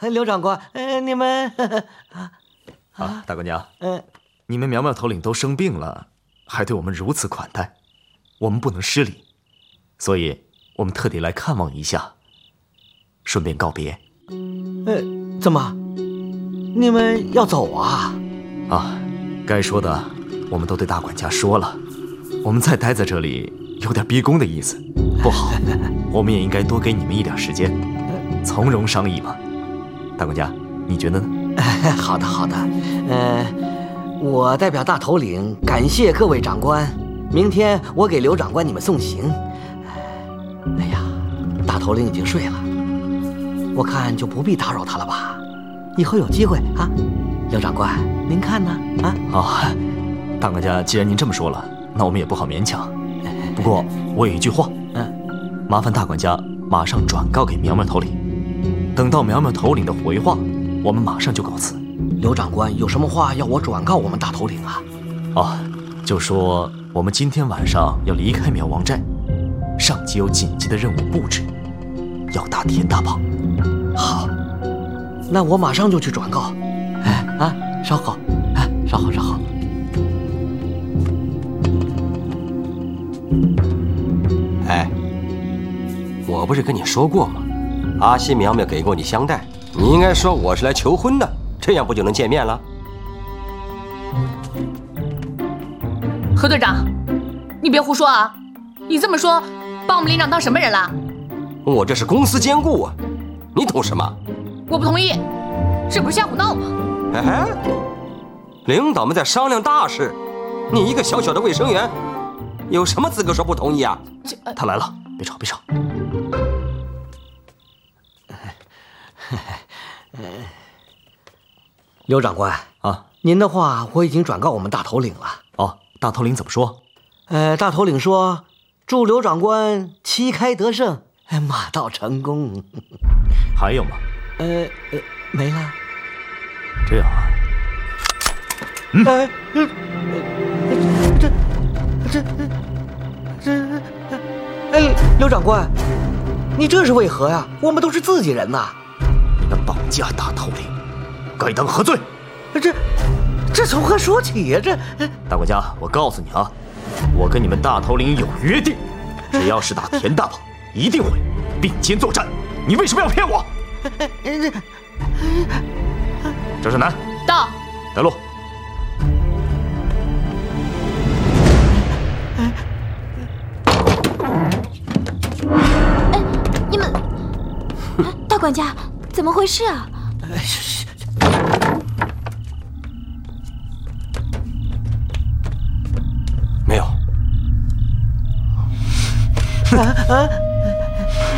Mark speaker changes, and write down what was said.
Speaker 1: 刘长官，你们
Speaker 2: 大官家，你们苗苗头领都生病了，还对我们如此款待，我们不能失礼，所以我们特地来看望一下，顺便告别。
Speaker 1: 怎么，你们要走啊？
Speaker 2: 该说的我们都对大管家说了，我们再待在这里有点逼宫的意思，不好，我们也应该多给你们一点时间，从容商议嘛。大管家，你觉得呢？
Speaker 1: 好的，我代表大头领感谢各位长官，明天我给刘长官你们送行。哎呀，大头领已经睡了，我看就不必打扰他了吧，以后有机会啊。刘长官，您看呢？
Speaker 2: 大管家，既然您这么说了，那我们也不好勉强。不过我有一句话，麻烦大管家马上转告给苗苗头领，等到苗苗头领的回话，我们马上就告辞。
Speaker 1: 刘长官有什么话要我转告我们大头领啊？
Speaker 2: 就说我们今天晚上要离开苗王寨，上级有紧急的任务布置，要打田大炮。
Speaker 1: 好，那我马上就去转告。稍后，稍后。
Speaker 3: 我不是跟你说过吗？阿西苗苗给过你香袋，你应该说我是来求婚的，这样不就能见面了？
Speaker 4: 何队长，你别胡说啊！你这么说，把我们连长当什么人了？
Speaker 3: 我这是公私兼顾啊，你懂什么？
Speaker 4: 我不同意，这不是瞎胡闹吗？
Speaker 3: 领导们在商量大事，你一个小小的卫生员，有什么资格说不同意啊？
Speaker 2: 他来了，别吵。
Speaker 1: 刘长官您的话我已经转告我们大头领了。
Speaker 2: 大头领怎么说？
Speaker 1: 大头领说祝刘长官旗开得胜，马到成功。
Speaker 2: 还有吗？
Speaker 1: 没了。
Speaker 2: 这样啊。
Speaker 1: 刘长官，你这是为何呀？我们都是自己人呐！
Speaker 2: 你个绑架大头领，该当何罪？
Speaker 1: 这从何说起呀？
Speaker 2: 大管家，我告诉你啊，我跟你们大头领有约定，只要是打田大炮，一定会并肩作战。你为什么要骗我？郑胜男，
Speaker 4: 到，
Speaker 2: 带路。
Speaker 5: 你们，大管家，怎么回事啊？
Speaker 3: 没有。